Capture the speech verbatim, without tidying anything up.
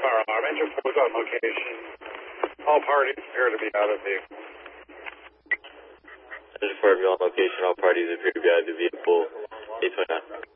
fire alarm. Engine four is on location. All parties appear to be out of vehicle. Engine four on location. All parties appear to be out of the vehicle. eight twenty-nine.